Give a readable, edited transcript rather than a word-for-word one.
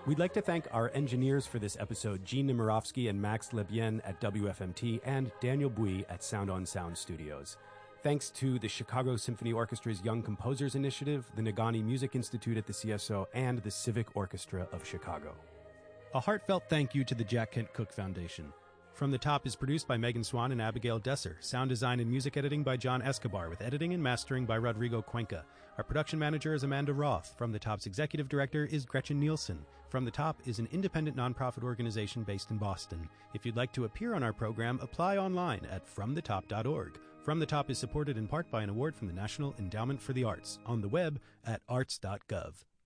We'd like to thank our engineers for this episode, Gene Nemirovsky and Max Lebien at WFMT, and Daniel Bui at Sound on Sound Studios. Thanks to the Chicago Symphony Orchestra's Young Composers Initiative, the Nagani Music Institute at the CSO, and the Civic Orchestra of Chicago. A heartfelt thank you to the Jack Kent Cooke Foundation. From the Top is produced by Megan Swan and Abigail Desser. Sound design and music editing by John Escobar, with editing and mastering by Rodrigo Cuenca. Our production manager is Amanda Roth. From the Top's executive director is Gretchen Nielsen. From the Top is an independent nonprofit organization based in Boston. If you'd like to appear on our program, apply online at fromthetop.org. From the Top is supported in part by an award from the National Endowment for the Arts, on the web at arts.gov.